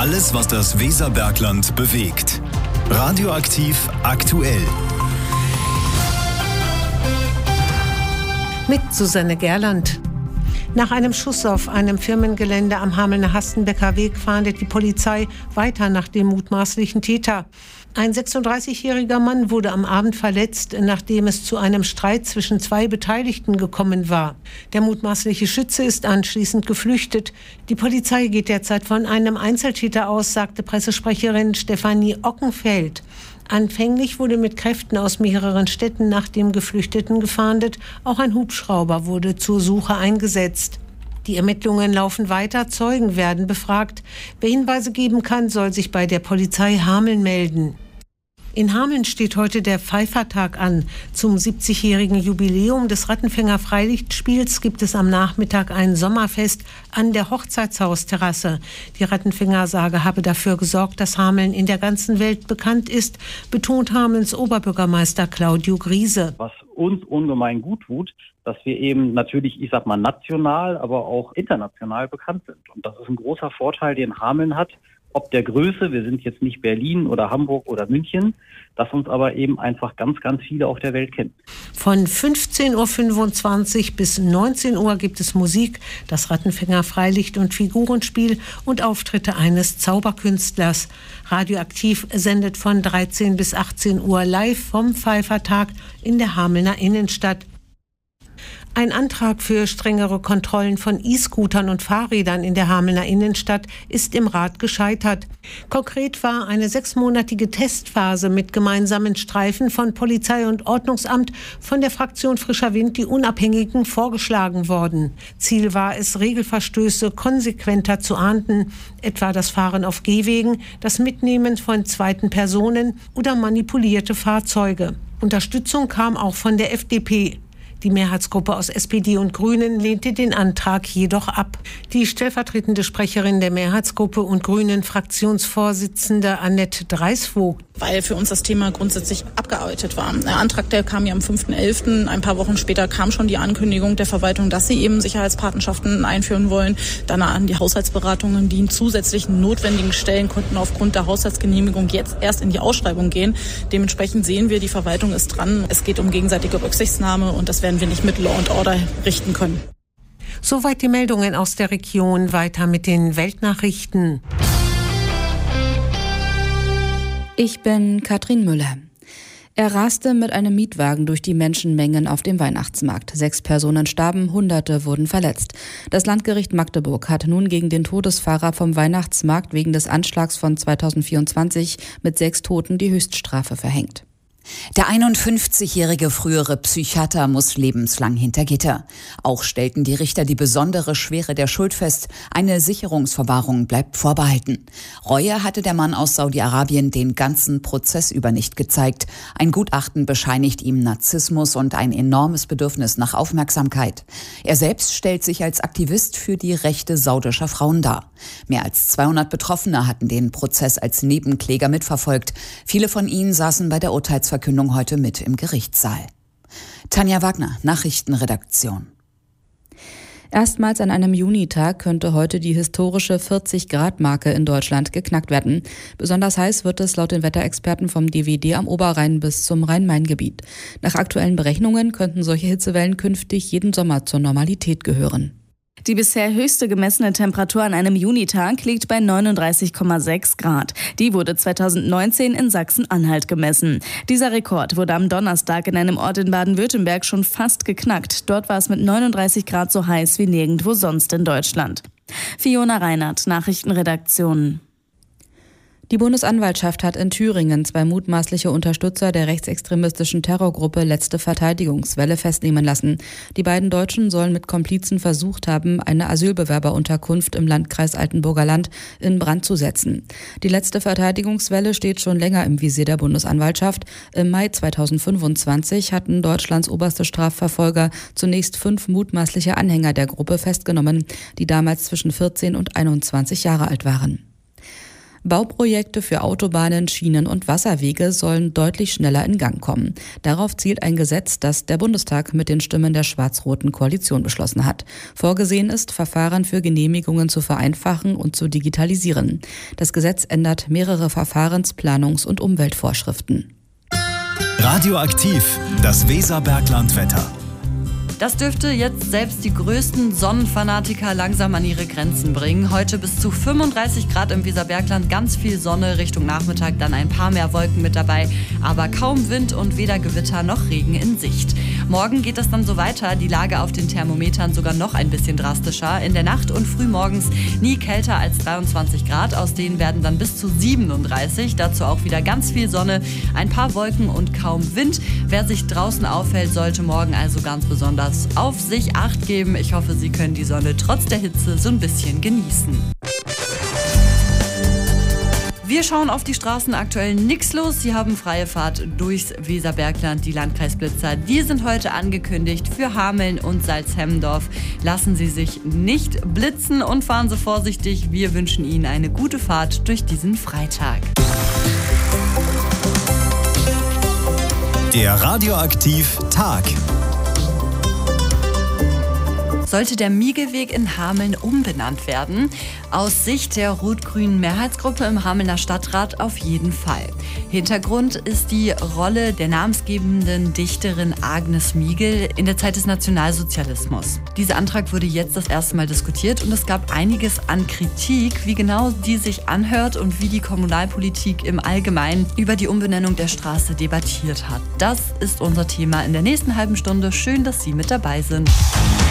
Alles, was das Weserbergland bewegt. Radioaktiv aktuell. Mit Susanne Gerland. Nach einem Schuss auf einem Firmengelände am Hamelner Hastenbecker Weg fahndet die Polizei weiter nach dem mutmaßlichen Täter. Ein 36-jähriger Mann wurde am Abend verletzt, nachdem es zu einem Streit zwischen zwei Beteiligten gekommen war. Der mutmaßliche Schütze ist anschließend geflüchtet. Die Polizei geht derzeit von einem Einzeltäter aus, sagte Pressesprecherin Stefanie Ockenfeld. Anfänglich wurde mit Kräften aus mehreren Städten nach dem Geflüchteten gefahndet. Auch ein Hubschrauber wurde zur Suche eingesetzt. Die Ermittlungen laufen weiter, Zeugen werden befragt. Wer Hinweise geben kann, soll sich bei der Polizei Hameln melden. In Hameln steht heute der Pfeifertag an. Zum 70-jährigen Jubiläum des Rattenfänger-Freilichtspiels gibt es am Nachmittag ein Sommerfest an der Hochzeitshausterrasse. Die Rattenfängersage habe dafür gesorgt, dass Hameln in der ganzen Welt bekannt ist, betont Hamelns Oberbürgermeister Claudio Griese. Was uns ungemein gut tut, dass wir eben natürlich, national, aber auch international bekannt sind. Und das ist ein großer Vorteil, den Hameln hat. Ob der Größe, wir sind jetzt nicht Berlin oder Hamburg oder München, das uns aber eben einfach ganz, ganz viele auf der Welt kennen. Von 15.25 Uhr bis 19 Uhr gibt es Musik, das Rattenfänger Freilicht- und Figurenspiel und Auftritte eines Zauberkünstlers. Radioaktiv sendet von 13 bis 18 Uhr live vom Pfeifertag in der Hamelner Innenstadt. Ein Antrag für strengere Kontrollen von E-Scootern und Fahrrädern in der Hamelner Innenstadt ist im Rat gescheitert. Konkret war eine 6-monatige Testphase mit gemeinsamen Streifen von Polizei und Ordnungsamt von der Fraktion Frischer Wind, die Unabhängigen, vorgeschlagen worden. Ziel war es, Regelverstöße konsequenter zu ahnden, etwa das Fahren auf Gehwegen, das Mitnehmen von zweiten Personen oder manipulierte Fahrzeuge. Unterstützung kam auch von der FDP. Die Mehrheitsgruppe aus SPD und Grünen lehnte den Antrag jedoch ab. Die stellvertretende Sprecherin der Mehrheitsgruppe und Grünen-Fraktionsvorsitzende Annette Dreisvogt. Weil für uns das Thema grundsätzlich abgearbeitet war. Der Antrag, der kam ja am 5.11. Ein paar Wochen später kam schon die Ankündigung der Verwaltung, dass sie eben Sicherheitspatenschaften einführen wollen. Dann an die Haushaltsberatungen, die zusätzlichen notwendigen Stellen konnten aufgrund der Haushaltsgenehmigung jetzt erst in die Ausschreibung gehen. Dementsprechend sehen wir, die Verwaltung ist dran. Es geht um gegenseitige Rücksichtnahme und das werden wir nicht mit Law and Order richten können. Soweit die Meldungen aus der Region. Weiter mit den Weltnachrichten. Ich bin Katrin Müller. Er raste mit einem Mietwagen durch die Menschenmengen auf dem Weihnachtsmarkt. 6 Personen starben, Hunderte wurden verletzt. Das Landgericht Magdeburg hat nun gegen den Todesfahrer vom Weihnachtsmarkt wegen des Anschlags von 2024 mit 6 Toten die Höchststrafe verhängt. Der 51-jährige frühere Psychiater muss lebenslang hinter Gitter. Auch stellten die Richter die besondere Schwere der Schuld fest. Eine Sicherungsverwahrung bleibt vorbehalten. Reue hatte der Mann aus Saudi-Arabien den ganzen Prozess über nicht gezeigt. Ein Gutachten bescheinigt ihm Narzissmus und ein enormes Bedürfnis nach Aufmerksamkeit. Er selbst stellt sich als Aktivist für die Rechte saudischer Frauen dar. Mehr als 200 Betroffene hatten den Prozess als Nebenkläger mitverfolgt. Viele von ihnen saßen bei der Urteilsverkündung heute mit im Gerichtssaal. Tanja Wagner, Nachrichtenredaktion. Erstmals an einem Junitag könnte heute die historische 40-Grad-Marke in Deutschland geknackt werden. Besonders heiß wird es laut den Wetterexperten vom DWD am Oberrhein bis zum Rhein-Main-Gebiet. Nach aktuellen Berechnungen könnten solche Hitzewellen künftig jeden Sommer zur Normalität gehören. Die bisher höchste gemessene Temperatur an einem Junitag liegt bei 39,6 Grad. Die wurde 2019 in Sachsen-Anhalt gemessen. Dieser Rekord wurde am Donnerstag in einem Ort in Baden-Württemberg schon fast geknackt. Dort war es mit 39 Grad so heiß wie nirgendwo sonst in Deutschland. Fiona Reinhardt, Nachrichtenredaktion. Die Bundesanwaltschaft hat in Thüringen 2 mutmaßliche Unterstützer der rechtsextremistischen Terrorgruppe Letzte Verteidigungswelle festnehmen lassen. Die beiden Deutschen sollen mit Komplizen versucht haben, eine Asylbewerberunterkunft im Landkreis Altenburger Land in Brand zu setzen. Die Letzte Verteidigungswelle steht schon länger im Visier der Bundesanwaltschaft. Im Mai 2025 hatten Deutschlands oberste Strafverfolger zunächst 5 mutmaßliche Anhänger der Gruppe festgenommen, die damals zwischen 14 und 21 Jahre alt waren. Bauprojekte für Autobahnen, Schienen und Wasserwege sollen deutlich schneller in Gang kommen. Darauf zielt ein Gesetz, das der Bundestag mit den Stimmen der schwarz-roten Koalition beschlossen hat. Vorgesehen ist, Verfahren für Genehmigungen zu vereinfachen und zu digitalisieren. Das Gesetz ändert mehrere Verfahrens-, Planungs- und Umweltvorschriften. Radioaktiv, das Weserbergland-Wetter. Das dürfte jetzt selbst die größten Sonnenfanatiker langsam an ihre Grenzen bringen. Heute bis zu 35 Grad im Weserbergland, ganz viel Sonne, Richtung Nachmittag dann ein paar mehr Wolken mit dabei, aber kaum Wind und weder Gewitter noch Regen in Sicht. Morgen geht es dann so weiter, die Lage auf den Thermometern sogar noch ein bisschen drastischer. In der Nacht und frühmorgens nie kälter als 23 Grad, aus denen werden dann bis zu 37. Dazu auch wieder ganz viel Sonne, ein paar Wolken und kaum Wind. Wer sich draußen aufhält, sollte morgen also ganz besonders auf sich Acht geben. Ich hoffe, Sie können die Sonne trotz der Hitze so ein bisschen genießen. Wir schauen auf die Straßen, aktuell nichts los. Sie haben freie Fahrt durchs Weserbergland. Die Landkreisblitzer, die sind heute angekündigt für Hameln und Salzhemmendorf. Lassen Sie sich nicht blitzen und fahren Sie vorsichtig. Wir wünschen Ihnen eine gute Fahrt durch diesen Freitag. Der Radioaktiv Tag. Sollte der Miegeweg in Hameln umbenannt werden? Aus Sicht der rot-grünen Mehrheitsgruppe im Hamelner Stadtrat auf jeden Fall. Hintergrund ist die Rolle der namensgebenden Dichterin Agnes Miegel in der Zeit des Nationalsozialismus. Dieser Antrag wurde jetzt das erste Mal diskutiert und es gab einiges an Kritik, wie genau die sich anhört und wie die Kommunalpolitik im Allgemeinen über die Umbenennung der Straße debattiert hat. Das ist unser Thema in der nächsten halben Stunde. Schön, dass Sie mit dabei sind.